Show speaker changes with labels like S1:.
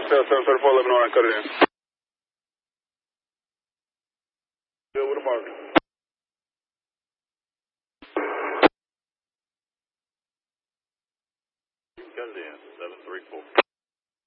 S1: Hotel 734, 11 R, cut it in. Deal with the market.
S2: Cut it in, 734.